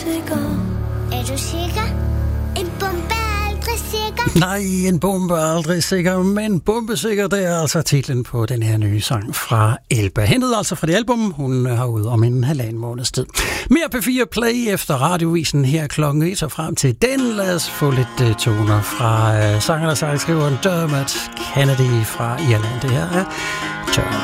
sikker? Er du sikker? En bombe er aldrig sikker. Nej, en bombe er aldrig sikker, men bombesikker, det er altså titlen på den her nye sang fra Elba. Hentet altså fra det album, hun har ud om en 1,5 måneds tid. Mere P4 Play efter radiovisen her klokken 1 og frem til den. Lad os få lidt toner fra sangeren og sangskriveren Dermot Kennedy fra Irland. Det her er Turn.